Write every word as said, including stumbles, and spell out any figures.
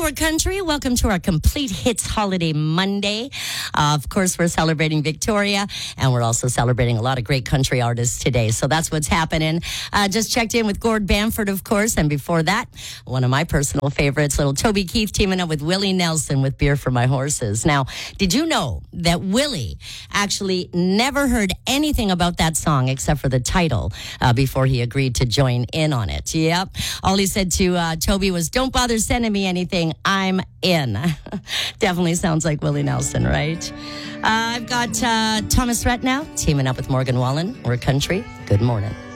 We're country. Welcome to our Complete Hits Holiday Monday. Uh, of course, we're celebrating Victoria, and we're also celebrating a lot of great country artists today. So that's what's happening. Uh, just checked in with Gord Bamford, of course, and before that, one of my personal favorites, little Toby Keith teaming up with Willie Nelson with Beer for My Horses. Now, did you know that Willie actually never heard anything about that song except for the title uh, before he agreed to join in on it? Yep. All he said to uh, Toby was, "Don't bother sending me anything. I'm in." Definitely sounds like Willie Nelson, right? Uh, I've got uh, Thomas Rhett now teaming up with Morgan Wallen. We're country. Good morning.